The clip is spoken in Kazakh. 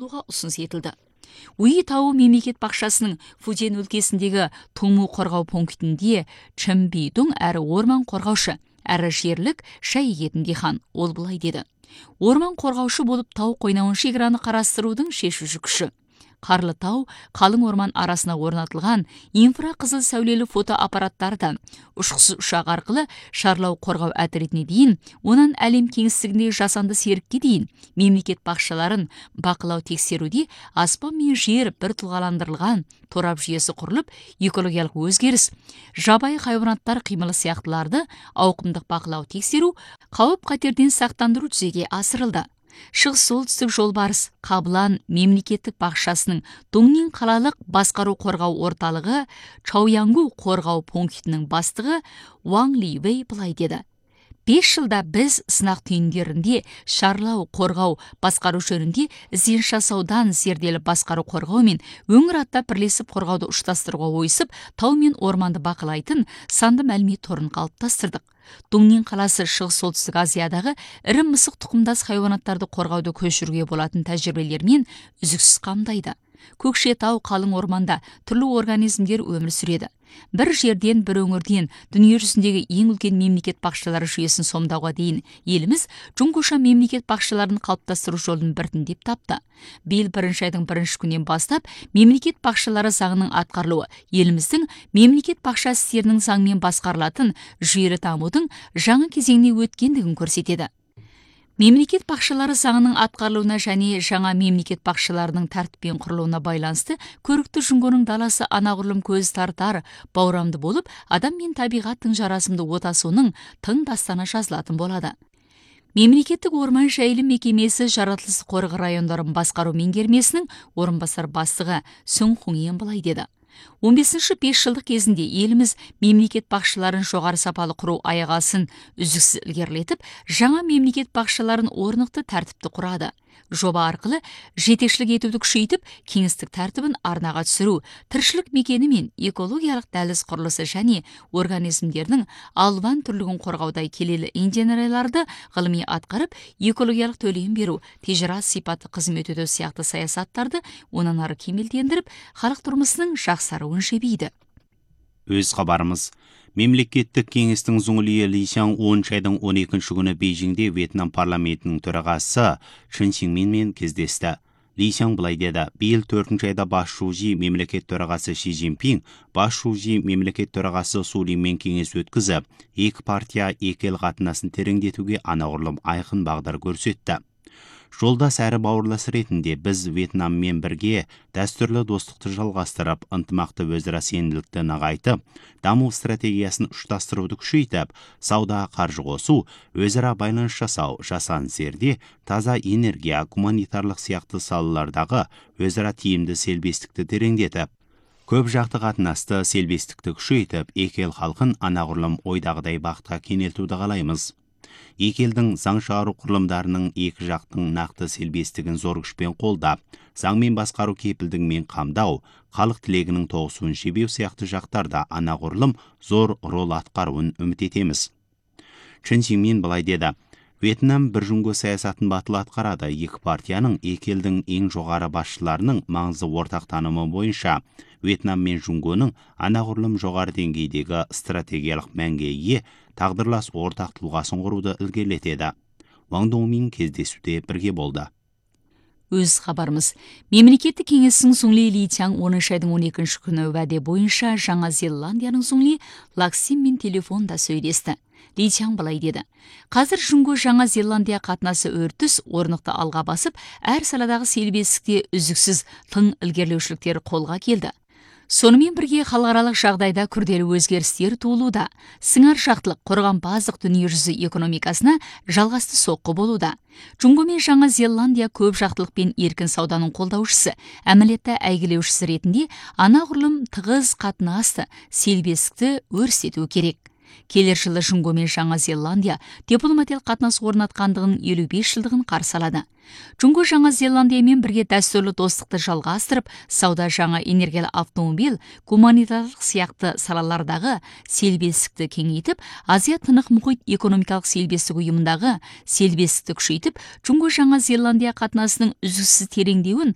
алуға ұсыныс етілді. Уи Тау мемлекет бақшасының Фудзен өлкесіндегі Туму қорғау пунктінде Чын Бидің әрі орман қорғаушы, әрі жерлік шай егетін диқан. Ол былай деді: орман қорғаушы болып тау қойнауын шекараны қарастырудың шешуші күші. Қарлы тау, қалың орман арасына орнатылған инфрақызыл сәулелі фотоаппараттардан ұшқышсыз ұшақ арқылы шарлау қорғау әтіретіне дейін, онан әлем кеңістігіндегі жасанды серікке дейін мемлекет бақшаларын бақылау тексеруде аспан мен жер бір тұлғаландырылған торап жүйесі құрылып, экологиялық өзгеріс, жабайы хайуанаттар қимылы сияқтыларды ауқымдық бақылау тексеру, қауіп қатерден сақтандыру жүзеге асырылды. Шығыс солтүстік жолбарыс Қабылан мемлекеттік бақшасының Доңнин қалалық басқару қорғау орталығы Чаояңгу қорғау пунктінің бастығы Уаң Ли Вэй былай деді: 5 жылда біз сынақ түйіндерінде шарлау қорғау басқару жөнінде ізденіс жасаудан зерделі басқару қорғау мен өңір аттап бірлесіп қорғауды ұштастыруға ойысып, тау мен орманды бақылайтын санды мәлімет торын қалыптастырдық. Доңнин қаласы шығыс солтүстік Азиядағы ірі мысық тұқымдас хайуанаттарды қорғауды көшіруге болатын тәжірибелермен үзіксіз қамдайды. Көкшетау қалың орманда түрлі организмдер өмір сүреді. Бір жерден, бір өңірден дүние жүзіндегі ең үлкен мемлекет бақшалары жүйесін сомдауға дейін еліміз Джунгуша мемлекет бақшаларын қалыптастыру жолын біртіндеп тапты. Биыл 1 айдың 1 күннен бастап мемлекет бақшалары заңының атқарылуы еліміздің мемлекет бақша істерінің заңмен басқарылатын жүйелі дамудың жаңа кезеңіне өткендігін көрсетеді. Мемлекет бақшалары заңының атқарылуына және жаңа мемлекет бақшаларының тәртіппен құрылуына байланысты көрікті Жүнгоның даласы анағұрлым көз тартар, баурамды болып, адам мен табиғаттың жарасымды отасуының тың дастаны жазылатын болады. Мемлекеттік орман жайылым мекемесі жаратылыс қорығы райондарын басқару меңгермесінің орынбасар бастығы Сүн Хуньен былай деді: 15-ші 5 жылдық кезінде еліміз мемлекет бақшаларын жоғары сапалы құру аяғасын үздіксіз ілгерілетіп, жаңа мемлекет бақшаларын орнықты тәртіпті құрады. Жоба арқылы жетекшілік етуді күшейтіп, кеңістік тәртібін арнаға түсіру, тіршілік мекені мен экологиялық дәліз құрылысы және организмдердің алуан түрлігін қорғаудай келелі инженерларды ғылыми атқарып, экологиялық төлем беру, тежара сипаты қызмет ету сияқты саясаттарды онан ары кемелдендіріп, халық тұрмысының жақсаруын жебейді. Өз хабарымыз. Мемлекеттік кеңестің зұңлиы Ли Xiang 10 айдың 12 күні Бейжіңде Вьетнам парламентінің төрағасы Чын Синьминмен кездесті. Ли Xiang былай деді: биыл 4 айда бас Шужи мемлекет төрағасы Ши Цзиньпин бас Шужи мемлекет төрағасы Су Линмен кеңес өткізіп, екі партия екі ел қатынасын тереңдетуге анағұрлым айқын бағдар көрсетті. Жолдас әрі бауырлас ретінде біз Вьетнаммен бірге дәстүрлі достықты жалғастырып, ынтымақты өзара сенімділікті нығайтып, даму стратегиясын ұштастыруды күшейтіп, сауда, қаржы қосу, өзара байланыс жасау, жасанды жерде таза энергия, гуманитарлық сияқты салалардағы өзара тиімді серіктестікті тереңдетіп, көп жақты қатынасты серіктестікті күшейтіп, екі ел халқын анағұрлым ойдағыдай бақытқа кенелтуді қалаймыз. Екі елдің заң шығару құрылымдарының екі жақтың нақты серіктестігін зор күшпен қолдап, заңмен басқару кепілдігімен қамдау, халық тілегінің тоғысуын жебеу сияқты жақтарда анағұрлым зор рол атқаруын үміт етеміз. Чын Синьмин былай деді: Вьетнам бір Жүнго саясатын батыл атқарады. Екі партияның, екі елдің ең жоғары басшыларының маңызды ортақ танымы бойынша Вьетнам мен Жүнгоның анағұрлым жоғары деңгейдегі стратегиялық мәнге ие тағдырлас ортақ тұлғасын құруды ілгерілетеді. Ван Доумен кездесуде бірге болды. Өз хабарымыз. Мемлекеттік кеңестің Зұңли Ли Xiang 10 айдың 12 күні уәде бойынша Жаңа Зеландияның Зұңли Лаксиммен телефонда сөйлесті. Ли Xiang былай деді: қазір Жүнго Жаңа Зеландия қатынасы өртіс орнықты алға басып, әр саладағы серіктестікте үздіксіз тың ілгерілеушіліктер қолға келді. Сонымен бірге халықаралық жағдайда күрделі өзгерістер туылуда. Сыңар жақтылық құрған базық дүниежүзі экономикасына жалғасты соққы болуда. Жүнго мен Жаңа Зеландия көп жақтылық пен еркін сауданың қолдаушысы, әмілетті әйгілеушісі ретінде анағұрлым тығыз қатынасты, серіктестікті өрістету керек. Келер жылы Жүнго мен Жаңа Зеландия дипломатиялық қатынас орнатқандығын 55 жылдығын қарсы алады. Жүнго Жаңа Зеландиямен бірге дәстүрлі достықты жалғастырып, сауда, жаңа энергиялы автомобиль, гуманитарлық сияқты салалардағы серіктестікті кеңейтіп, Азия тынық мұхит экономикалық серіктестік ұйымындағы серіктестікті күшейтіп, Жүнго Жаңа Зеландия қатынасының үздіксіз тереңдеуін